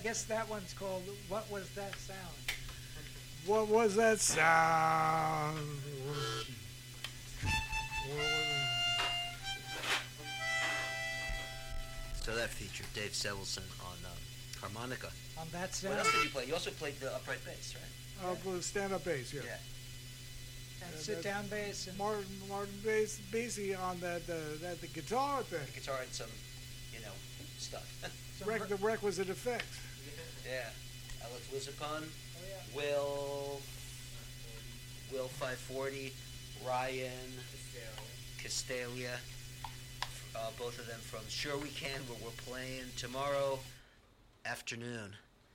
guess that one's called What Was That Sound? What was that sound? So that featured Dave Sevelson on harmonica. On that What sound? else did you play? You also played the upright bass, right? Stand-up bass, yeah. And sit-down bass. And Martin Basie on that the guitar thing. The guitar and some, stuff. The requisite effects. Yeah. Alex Wizicon, Oh, yeah. Will 540, Ryan, Castalia, both of them from Sure We Can, where we're playing tomorrow afternoon,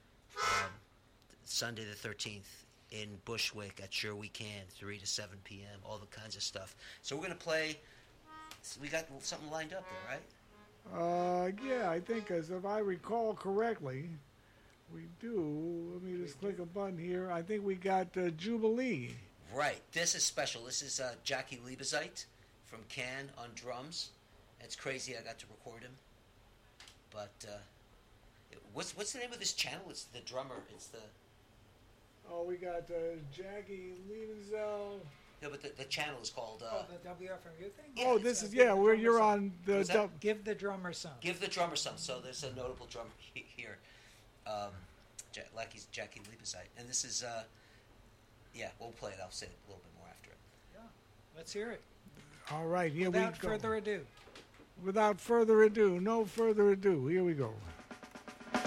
Sunday the 13th, in Bushwick at Sure We Can, 3 to 7 p.m., all the kinds of stuff. So we're going to play, we got something lined up there, right? Yeah, I think, as if I recall correctly, we do. Let me just click a button here. I think we got Jubilee. Right. This is special. This is Jackie Liebezeit from Can on drums. It's crazy I got to record him. But what's the name of this channel? It's the drummer. It's the... Oh, we got Jackie Liebenzel. No, but the channel is called... the WFMU thing? Oh, this is, yeah, where you're on the... Give the Drummer Some. Give the Drummer Some. So there's a notable drummer here. Jackie Liebezeit. And this is... we'll play it. I'll say it a little bit more after it. Yeah. Let's hear it. All right, here we go. Without further ado. Without further ado, no further ado, here we go.